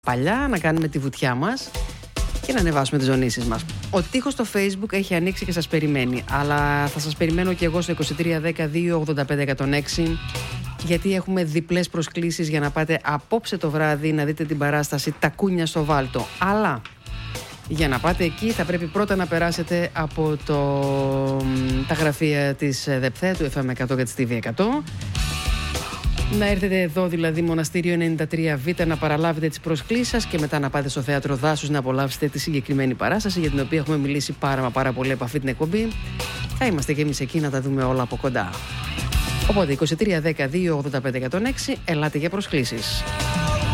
παλιά, να κάνουμε τη βουτιά μας και να ανεβάσουμε τις ζωνίσεις μας. Ο τοίχος στο Facebook έχει ανοίξει και σας περιμένει, αλλά θα σας περιμένω και εγώ στο 2310-285-106, γιατί έχουμε διπλές προσκλήσεις για να πάτε απόψε το βράδυ να δείτε την παράσταση «Τα Κούνια στο Βάλτο». Αλλά για να πάτε εκεί θα πρέπει πρώτα να περάσετε από τα γραφεία της ΔΕΠΘΕ, του FM 100 και της TV 100. Να έρθετε εδώ, δηλαδή Μοναστήριο 93Β, να παραλάβετε τις προσκλήσεις σας και μετά να πάτε στο Θέατρο Δάσους να απολαύσετε τη συγκεκριμένη παράσταση, για την οποία έχουμε μιλήσει πάρα πολύ από αυτή την εκπομπή. Θα είμαστε και εμείς εκεί να τα δούμε όλα από κοντά. Οπότε 2310-285-106, ελάτε για προσκλήσεις.